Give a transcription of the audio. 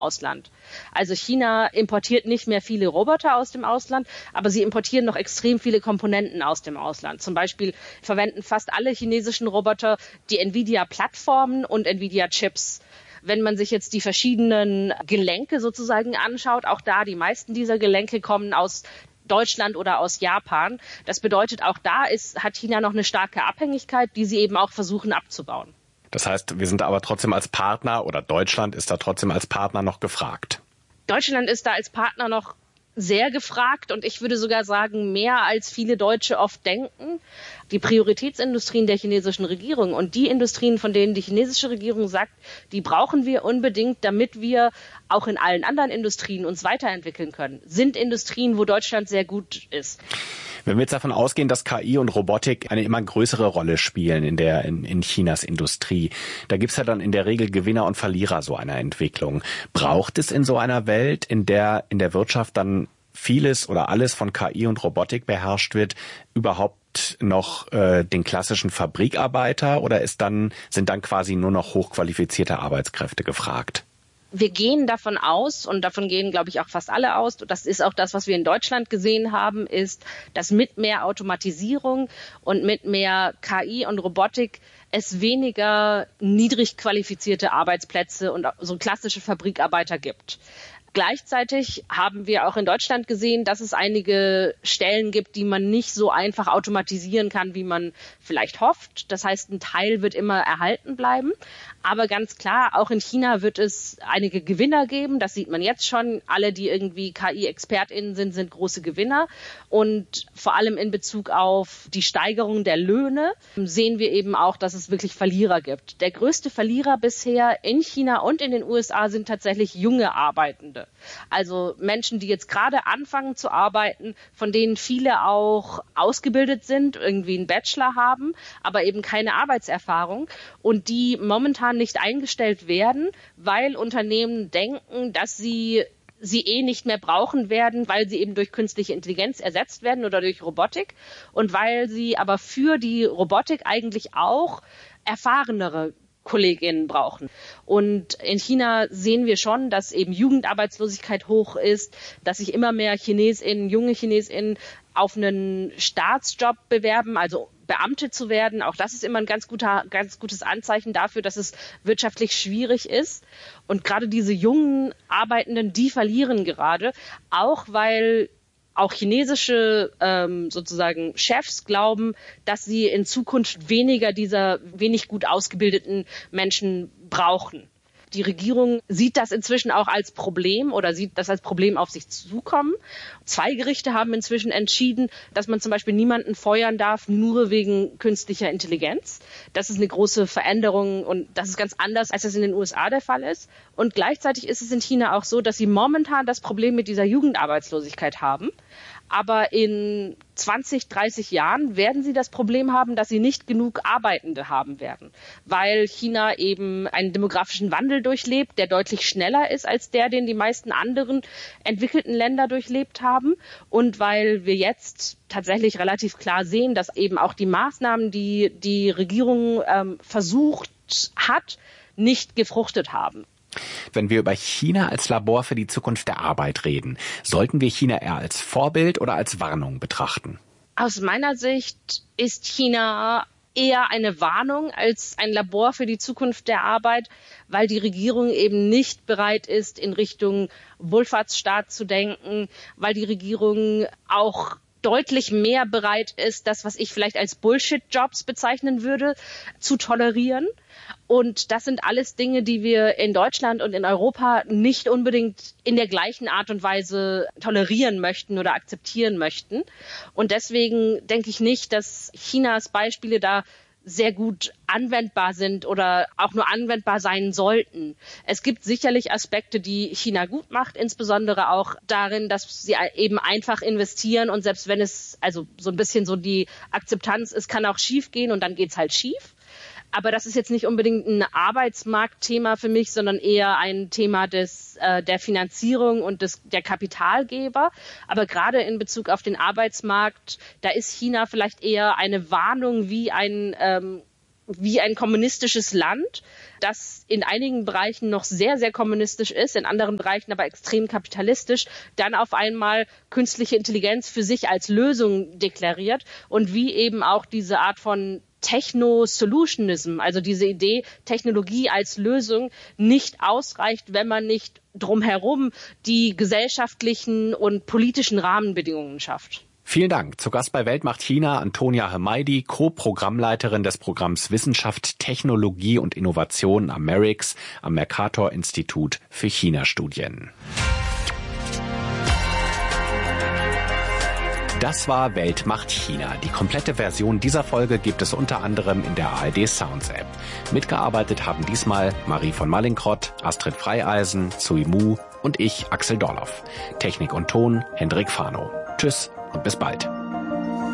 Ausland. Also China importiert nicht mehr viele Roboter aus dem Ausland, aber sie importieren noch extrem viele Komponenten aus dem Ausland. Zum Beispiel verwenden fast alle chinesischen Roboter die Nvidia-Plattformen und Nvidia-Chips. Wenn man sich jetzt die verschiedenen Gelenke sozusagen anschaut, auch da die meisten dieser Gelenke kommen aus Deutschland oder aus Japan. Das bedeutet, auch da hat China noch eine starke Abhängigkeit, die sie eben auch versuchen abzubauen. Das heißt, wir sind aber trotzdem als Partner oder Deutschland ist da trotzdem als Partner noch gefragt. Deutschland ist da als Partner noch sehr gefragt und ich würde sogar sagen, mehr als viele Deutsche oft denken. Die Prioritätsindustrien der chinesischen Regierung und die Industrien, von denen die chinesische Regierung sagt, die brauchen wir unbedingt, damit wir auch in allen anderen Industrien uns weiterentwickeln können, sind Industrien, wo Deutschland sehr gut ist. Wenn wir jetzt davon ausgehen, dass KI und Robotik eine immer größere Rolle spielen in Chinas Industrie, da gibt's ja dann in der Regel Gewinner und Verlierer so einer Entwicklung. Braucht es in so einer Welt, in der Wirtschaft dann vieles oder alles von KI und Robotik beherrscht wird, überhaupt noch den klassischen Fabrikarbeiter oder sind dann quasi nur noch hochqualifizierte Arbeitskräfte gefragt? Wir gehen davon aus, und davon gehen, glaube ich, auch fast alle aus, das ist auch das, was wir in Deutschland gesehen haben, ist, dass mit mehr Automatisierung und mit mehr KI und Robotik es weniger niedrig qualifizierte Arbeitsplätze und so klassische Fabrikarbeiter gibt. Gleichzeitig haben wir auch in Deutschland gesehen, dass es einige Stellen gibt, die man nicht so einfach automatisieren kann, wie man vielleicht hofft. Das heißt, ein Teil wird immer erhalten bleiben. Aber ganz klar, auch in China wird es einige Gewinner geben. Das sieht man jetzt schon. Alle, die irgendwie KI-ExpertInnen sind große Gewinner. Und vor allem in Bezug auf die Steigerung der Löhne sehen wir eben auch, dass es wirklich Verlierer gibt. Der größte Verlierer bisher in China und in den USA sind tatsächlich junge Arbeitende. Also Menschen, die jetzt gerade anfangen zu arbeiten, von denen viele auch ausgebildet sind, irgendwie einen Bachelor haben, aber eben keine Arbeitserfahrung und die momentan nicht eingestellt werden, weil Unternehmen denken, dass sie nicht mehr brauchen werden, weil sie eben durch künstliche Intelligenz ersetzt werden oder durch Robotik und weil sie aber für die Robotik eigentlich auch erfahrenere KollegInnen brauchen. Und in China sehen wir schon, dass eben Jugendarbeitslosigkeit hoch ist, dass sich immer mehr junge ChinesInnen auf einen Staatsjob bewerben, also Beamte zu werden. Auch das ist immer ein ganz gutes Anzeichen dafür, dass es wirtschaftlich schwierig ist. Und gerade diese jungen Arbeitenden, die verlieren gerade, auch weil auch chinesische sozusagen Chefs glauben, dass sie in Zukunft weniger dieser wenig gut ausgebildeten Menschen brauchen. Die Regierung sieht das inzwischen auch als Problem oder sieht das als Problem auf sich zukommen. 2 Gerichte haben inzwischen entschieden, dass man zum Beispiel niemanden feuern darf, nur wegen künstlicher Intelligenz. Das ist eine große Veränderung und das ist ganz anders, als das in den USA der Fall ist. Und gleichzeitig ist es in China auch so, dass sie momentan das Problem mit dieser Jugendarbeitslosigkeit haben. Aber in 20, 30 Jahren werden sie das Problem haben, dass sie nicht genug Arbeitende haben werden, weil China eben einen demografischen Wandel durchlebt, der deutlich schneller ist als den die meisten anderen entwickelten Länder durchlebt haben und weil wir jetzt tatsächlich relativ klar sehen, dass eben auch die Maßnahmen, die die Regierung versucht hat, nicht gefruchtet haben. Wenn wir über China als Labor für die Zukunft der Arbeit reden, sollten wir China eher als Vorbild oder als Warnung betrachten? Aus meiner Sicht ist China eher eine Warnung als ein Labor für die Zukunft der Arbeit, weil die Regierung eben nicht bereit ist, in Richtung Wohlfahrtsstaat zu denken, weil die Regierung auch deutlich mehr bereit ist, das, was ich vielleicht als Bullshit-Jobs bezeichnen würde, zu tolerieren. Und das sind alles Dinge, die wir in Deutschland und in Europa nicht unbedingt in der gleichen Art und Weise tolerieren möchten oder akzeptieren möchten. Und deswegen denke ich nicht, dass Chinas Beispiele da sehr gut anwendbar sind oder auch nur anwendbar sein sollten. Es gibt sicherlich Aspekte, die China gut macht, insbesondere auch darin, dass sie eben einfach investieren und selbst wenn es also so ein bisschen so die Akzeptanz ist, kann auch schief gehen und dann geht's halt schief. Aber das ist jetzt nicht unbedingt ein Arbeitsmarktthema für mich, sondern eher ein Thema der Finanzierung und der Kapitalgeber. Aber gerade in Bezug auf den Arbeitsmarkt, da ist China vielleicht eher eine Warnung wie ein wie ein kommunistisches Land, das in einigen Bereichen noch sehr, sehr kommunistisch ist, in anderen Bereichen aber extrem kapitalistisch, dann auf einmal künstliche Intelligenz für sich als Lösung deklariert und wie eben auch diese Art von Techno-Solutionism, also diese Idee, Technologie als Lösung nicht ausreicht, wenn man nicht drumherum die gesellschaftlichen und politischen Rahmenbedingungen schafft. Vielen Dank. Zu Gast bei Welt macht China Antonia Hemaidi, Co-Programmleiterin des Programms Wissenschaft, Technologie und Innovation am MERICS, am Mercator-Institut für China-Studien. Das war Welt macht China. Die komplette Version dieser Folge gibt es unter anderem in der ARD Sounds App. Mitgearbeitet haben diesmal Marie von Mallinckrodt, Astrid Freieisen, Sui Mu und ich, Axel Dorloff. Technik und Ton, Hendrik Fano. Tschüss und bis bald.